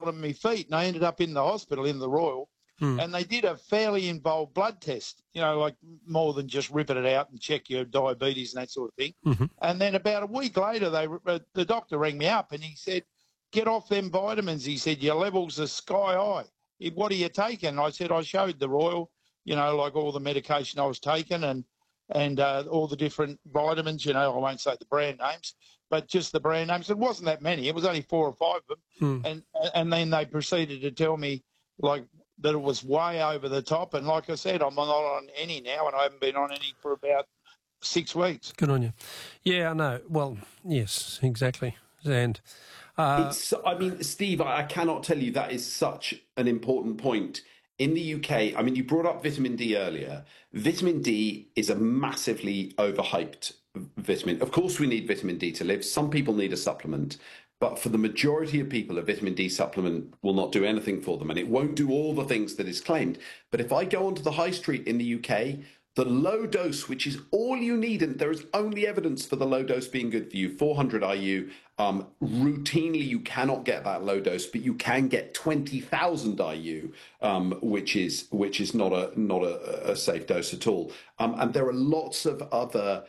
problem with my feet, and I ended up in the hospital in the Royal. And they did a fairly involved blood test, like more than just ripping it out and check your diabetes and that sort of thing. And then about a week later, the doctor rang me up and he said, get off them vitamins. He said, your levels are sky high. What are you taking? I said, I showed the Royal, like all the medication I was taking and all the different vitamins, I won't say the brand names, but just the brand names. It wasn't that many. It was only 4 or 5 of them. And then they proceeded to tell me, that it was way over the top. And like I said, I'm not on any now, and I haven't been on any for about 6 weeks. Good on you. Yeah, I know. Well, yes, exactly. And Steve, I cannot tell you that is such an important point. In the UK, you brought up vitamin D earlier. Vitamin D is a massively overhyped vitamin. Of course, we need vitamin D to live. Some people need a supplement. But for the majority of people, a vitamin D supplement will not do anything for them, and it won't do all the things that is claimed. But if I go onto the high street in the UK, the low dose, which is all you need, and there is only evidence for the low dose being good for you, 400 IU, routinely you cannot get that low dose, but you can get 20,000 IU, which is not a safe dose at all. And there are lots of other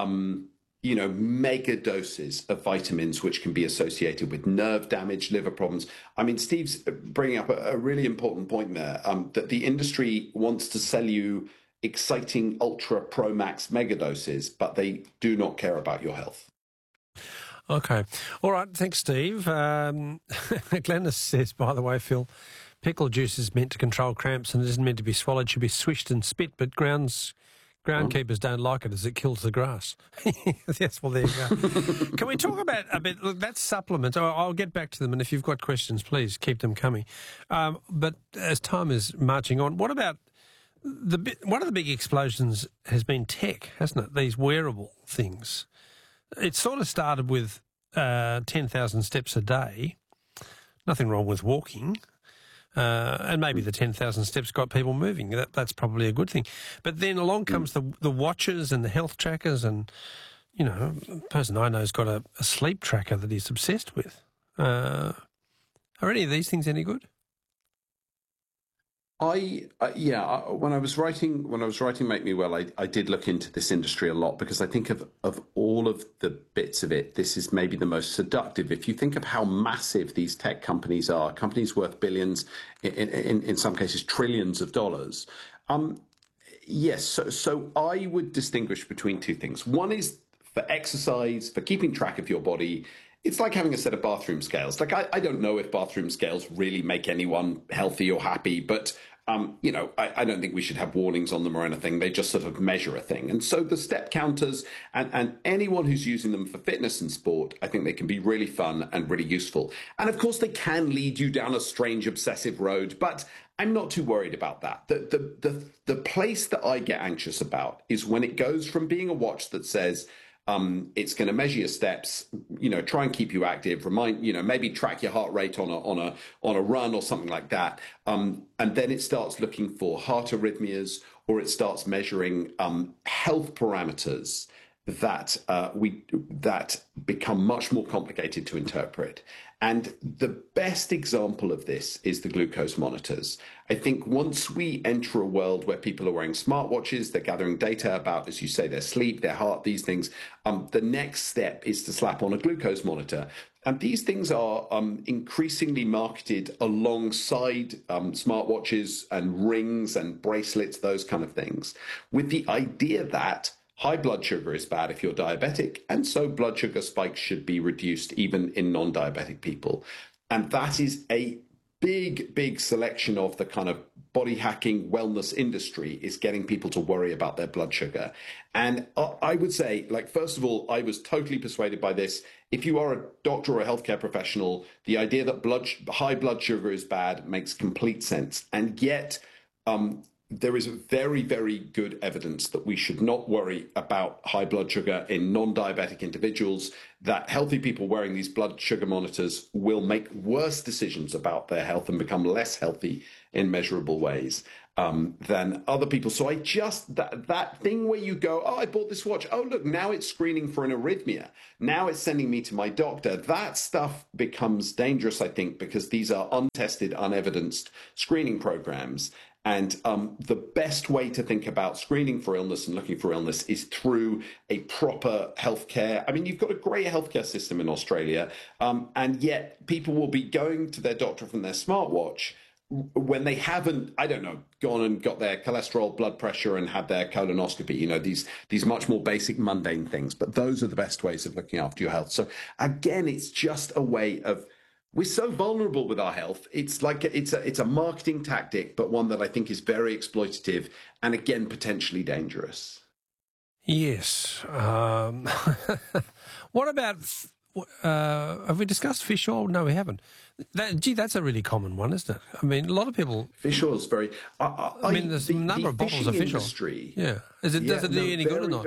mega doses of vitamins which can be associated with nerve damage, liver problems. Steve's bringing up a really important point there, that the industry wants to sell you exciting Ultra Pro Max mega doses, but they do not care about your health. Okay. All right. Thanks, Steve. Glennis says, by the way, Phil, pickle juice is meant to control cramps and it isn't meant to be swallowed, should be swished and spit, but groundkeepers don't like it as it kills the grass. Yes, well, there you go. Can we talk about a bit, look, that's supplements. I'll get back to them, and if you've got questions, please keep them coming. But as time is marching on, what about one of the big explosions has been tech, hasn't it? These wearable things. It sort of started with 10,000 steps a day. Nothing wrong with walking. And maybe the 10,000 steps got people moving. That's probably a good thing. But then along comes the watches and the health trackers, and, a person I know has got a sleep tracker that he's obsessed with. Are any of these things any good? When I was writing Make Me Well, I did look into this industry a lot, because I think of all of the bits of it, this is maybe the most seductive. If you think of how massive these tech companies are, companies worth billions, in some cases trillions of dollars. Yes, so I would distinguish between two things. One is for exercise, for keeping track of your body. It's like having a set of bathroom scales. I don't know if bathroom scales really make anyone healthy or happy, but I don't think we should have warnings on them or anything. They just sort of measure a thing. And so the step counters and anyone who's using them for fitness and sport, I think they can be really fun and really useful. And of course, they can lead you down a strange, obsessive road, but I'm not too worried about that. The place that I get anxious about is when it goes from being a watch that says, it's going to measure your steps, try and keep you active, maybe track your heart rate on a run or something like that. And then it starts looking for heart arrhythmias, or it starts measuring health parameters that become much more complicated to interpret. And the best example of this is the glucose monitors. I think once we enter a world where people are wearing smartwatches, they're gathering data about, as you say, their sleep, their heart, these things, the next step is to slap on a glucose monitor. And these things are increasingly marketed alongside smartwatches and rings and bracelets, those kind of things, with the idea that high blood sugar is bad if you're diabetic, and so blood sugar spikes should be reduced even in non-diabetic people. And that is a big selection of the kind of body hacking wellness industry, is getting people to worry about their blood sugar. And I would say, first of all, I was totally persuaded by this. If you are a doctor or a healthcare professional, the idea that high blood sugar is bad makes complete sense. And yet, there is very, very good evidence that we should not worry about high blood sugar in non-diabetic individuals, that healthy people wearing these blood sugar monitors will make worse decisions about their health and become less healthy in measurable ways. than other people. So I just, that thing where you go, oh, I bought this watch. Oh, look, now it's screening for an arrhythmia. Now it's sending me to my doctor. That stuff becomes dangerous, I think, because these are untested, unevidenced screening programs. And the best way to think about screening for illness and looking for illness is through a proper healthcare. I mean, you've got a great healthcare system in Australia, and yet people will be going to their doctor from their smartwatch when they haven't, I don't know, gone and got their cholesterol, blood pressure, and had their colonoscopy. You know, these much more basic, mundane things. But those are the best ways of looking after your health. So again, it's just a way of. We're so vulnerable with our health. It's like it's a marketing tactic, but one that I think is very exploitative and again potentially dangerous. Yes. What about? Have we discussed fish oil? No, we haven't. That's a really common one, isn't it? I mean, a lot of people. Fish oil is very. I mean, there's a number of bottles of fish oil. Yeah. Does it do any good or not?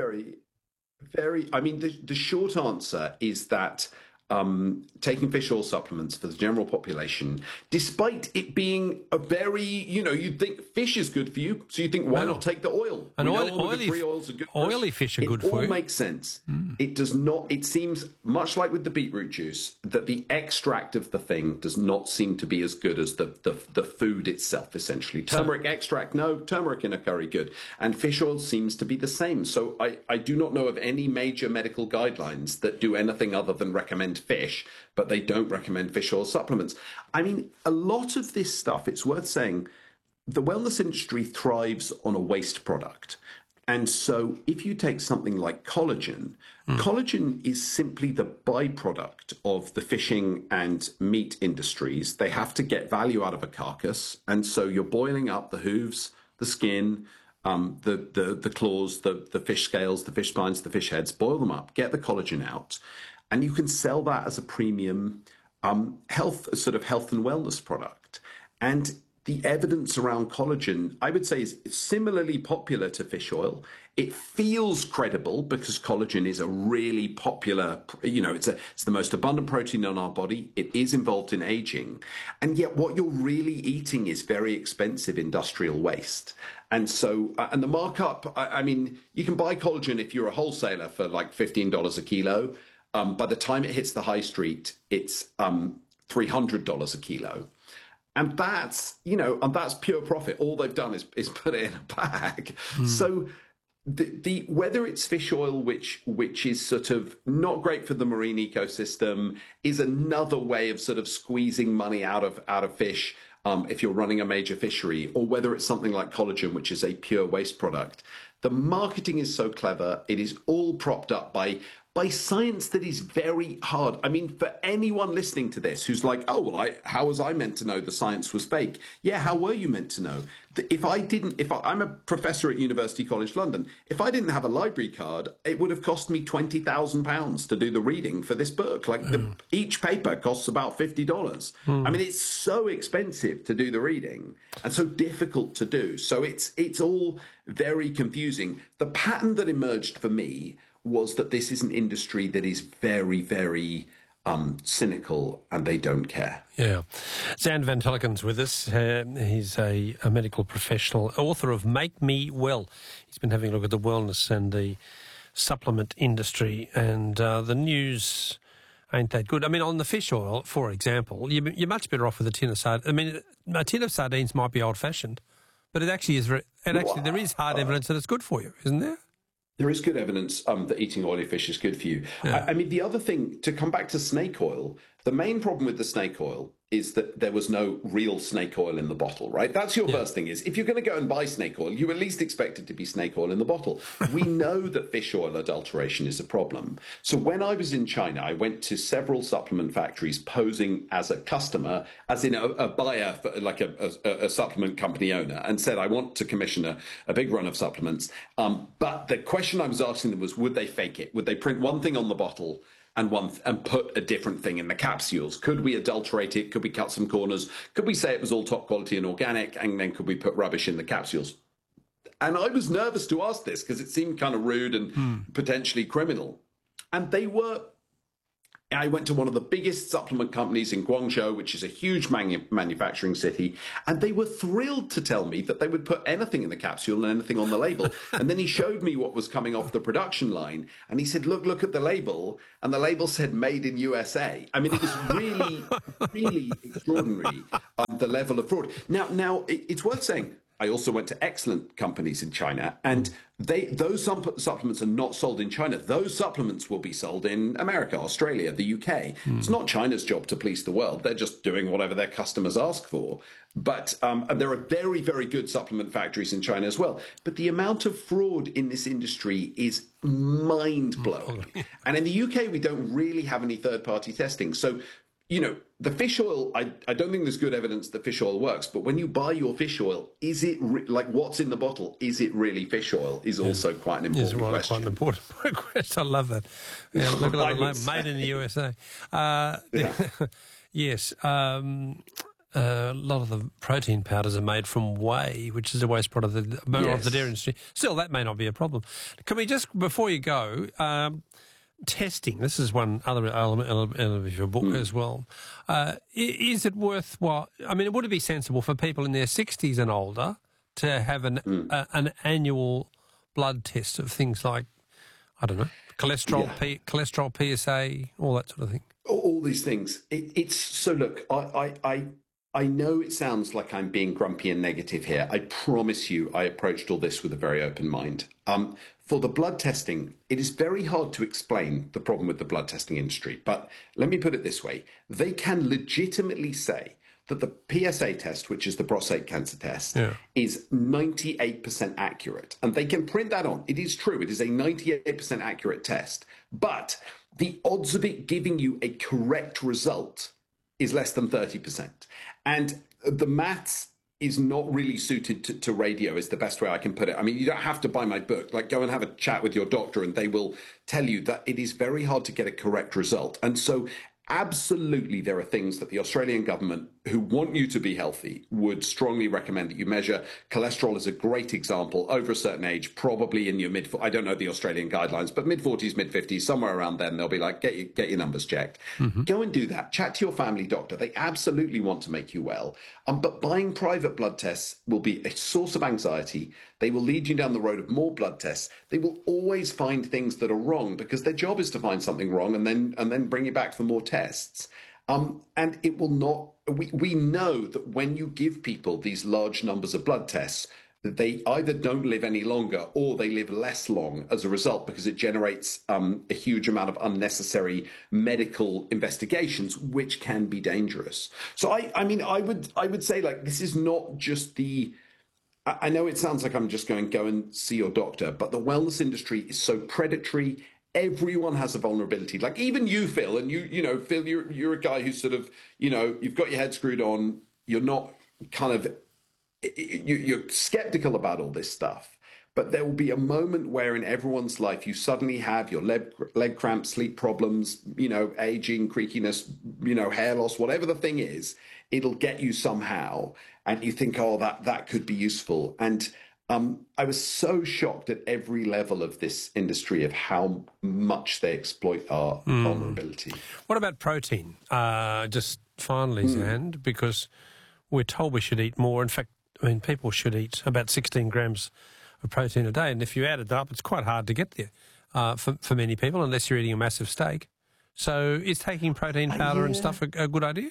Very. I mean, the short answer is that. Taking fish oil supplements for the general population, despite it being a very, you'd think fish is good for you, so you think, why not take the oil? And oily fish are good for you. It all makes sense. It does not, it seems, much like with the beetroot juice, that the extract of the thing does not seem to be as good as the food itself, essentially. Turmeric extract, no. Turmeric in a curry, good. And fish oil seems to be the same. So I do not know of any major medical guidelines that do anything other than recommend fish, but they don't recommend fish oil supplements. I mean, a lot of this stuff, it's worth saying, the wellness industry thrives on a waste product. And so if you take something like collagen, collagen is simply the byproduct of the fishing and meat industries. They have to get value out of a carcass. And so you're boiling up the hooves, the skin, the claws, the fish scales, the fish spines, the fish heads, boil them up, get the collagen out. And you can sell that as a premium health and wellness product. And the evidence around collagen, I would say, is similarly popular to fish oil. It feels credible because collagen is a really popular, it's the most abundant protein in our body. It is involved in aging. And yet what you're really eating is very expensive industrial waste. And so, and the markup, I mean, you can buy collagen if you're a wholesaler for like $15 a kilo. By the time it hits the high street, it's $300 a kilo. And that's, and that's pure profit. All they've done is put it in a bag. So the whether it's fish oil, which is sort of not great for the marine ecosystem, is another way of sort of squeezing money out of fish if you're running a major fishery, or whether it's something like collagen, which is a pure waste product. The marketing is so clever. It is all propped up by science that is very hard. I mean, for anyone listening to this who's like, oh, well, how was I meant to know the science was fake? Yeah, how were you meant to know? I'm a professor at University College London. If I didn't have a library card, it would have cost me £20,000 to do the reading for this book. Like each paper costs about $50. I mean, it's so expensive to do the reading and so difficult to do. So it's all very confusing. The pattern that emerged for me was that this is an industry that is very, very cynical, and they don't care. Yeah. Xander Van Tulleken's with us. He's a medical professional, author of Make Me Well. He's been having a look at the wellness and the supplement industry, and the news ain't that good. I mean, on the fish oil, for example, you're much better off with a tin of sardines. I mean, a tin of sardines might be old-fashioned, but it actually is. There is hard evidence that it's good for you, isn't there? There is good evidence that eating oily fish is good for you. Yeah. I mean, the other thing, to come back to snake oil, the main problem with the snake oil is that there was no real snake oil in the bottle, right? That's your first thing is, if you're going to go and buy snake oil, you at least expect it to be snake oil in the bottle. We know that fish oil adulteration is a problem. So when I was in China, I went to several supplement factories posing as a customer, as in a buyer, for, like a supplement company owner, and said, I want to commission a big run of supplements. But the question I was asking them was, would they fake it? Would they print one thing on the bottle and put a different thing in the capsules? Could we adulterate it? Could we cut some corners? Could we say it was all top quality and organic? And then could we put rubbish in the capsules? And I was nervous to ask this because it seemed kind of rude and potentially criminal. And they were I went to one of the biggest supplement companies in Guangzhou, which is a huge manufacturing city, and they were thrilled to tell me that they would put anything in the capsule and anything on the label. And then he showed me what was coming off the production line, and he said, look at the label, and the label said "Made in USA." I mean, it was really, really extraordinary, the level of fraud. Now, it's worth saying, I also went to excellent companies in China, and those supplements are not sold in China. Those supplements will be sold in America, Australia, the UK. It's not China's job to please the world. They're just doing whatever their customers ask for. But and there are very, very good supplement factories in China as well. But the amount of fraud in this industry is mind-blowing. And in the UK, we don't really have any third-party testing. So, the fish oil, I don't think there's good evidence that fish oil works, but when you buy your fish oil, is it like what's in the bottle? Is it really fish oil? Is also quite an important question. Quite an important question. I love that. Yeah, look at that, made in the USA. Yes. A lot of the protein powders are made from whey, which is a waste product of the dairy industry. Still, that may not be a problem. Can we just, before you go, testing, this is one other element of your book as well. Is it worthwhile? I mean, would it be sensible for people in their 60s and older to have an annual blood test of things like, I don't know, cholesterol, cholesterol, PSA, all that sort of thing? All these things. It's so. Look, I know it sounds like I'm being grumpy and negative here. I promise you, I approached all this with a very open mind. For the blood testing, it is very hard to explain the problem with the blood testing industry. But let me put it this way. They can legitimately say that the PSA test, which is the prostate cancer test, is 98% accurate. And they can print that on. It is true. It is a 98% accurate test. But the odds of it giving you a correct result is less than 30%. And the maths is not really suited to radio, is the best way I can put it. I mean, you don't have to buy my book. Like, go and have a chat with your doctor and they will tell you that it is very hard to get a correct result. And so absolutely, there are things that the Australian government, who want you to be healthy, would strongly recommend that you measure. Cholesterol is a great example. Over a certain age, probably in your I don't know the Australian guidelines, but mid-40s, mid-50s, somewhere around then, they'll be like, get your numbers checked. Go and do that. Chat to your family doctor. They absolutely want to make you well. But buying private blood tests will be a source of anxiety. They will lead you down the road of more blood tests. They will always find things that are wrong because their job is to find something wrong and then bring you back for more tests. And it will not. We know that when you give people these large numbers of blood tests, that they either don't live any longer or they live less long as a result, because it generates a huge amount of unnecessary medical investigations, which can be dangerous. So I mean, I would say, like, this is not just the. I know it sounds like I'm just going, go and see your doctor, but the wellness industry is so predatory. Everyone has a vulnerability. Like, even you, Phil, and Phil, you're a guy who's sort of, you've got your head screwed on. You're not kind of, you're skeptical about all this stuff. But there will be a moment where in everyone's life you suddenly have your leg cramps, sleep problems, aging, creakiness, hair loss, whatever the thing is, it'll get you somehow. And you think, oh, that could be useful. And I was so shocked at every level of this industry of how much they exploit our vulnerability. What about protein? Just finally, Zand, because we're told we should eat more. In fact, I mean, people should eat about 16 grams of protein a day. And if you add it up, it's quite hard to get there for many people, unless you're eating a massive steak. So is taking protein powder and stuff a good idea?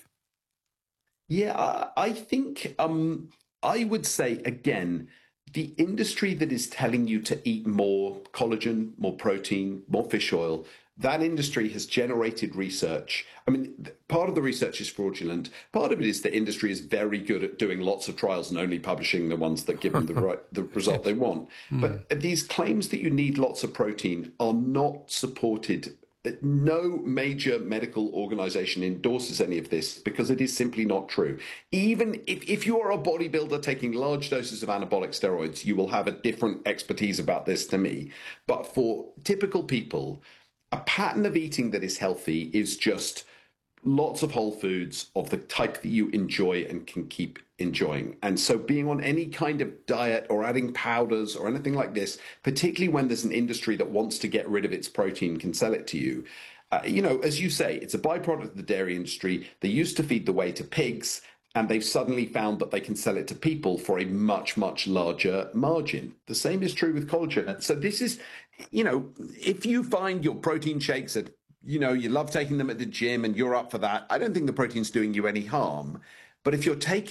Yeah, I think I would say, again, the industry that is telling you to eat more collagen, more protein, more fish oil, that industry has generated research. I mean, part of the research is fraudulent. Part of it is the industry is very good at doing lots of trials and only publishing the ones that give them the result they want. But these claims that you need lots of protein are not supported. No major medical organization endorses any of this because it is simply not true. Even if you are a bodybuilder taking large doses of anabolic steroids, you will have a different expertise about this to me. But for typical people, a pattern of eating that is healthy is just lots of whole foods of the type that you enjoy and can keep enjoying. And so being on any kind of diet or adding powders or anything like this, particularly when there's an industry that wants to get rid of its protein, can sell it to you, as you say, it's a byproduct of the dairy industry. They used to feed the whey to pigs, and they've suddenly found that they can sell it to people for a much, much larger margin. The same is true with collagen. And so this is, if you find your protein shakes at, you love taking them at the gym and you're up for that, I don't think the protein's doing you any harm. But if you're taking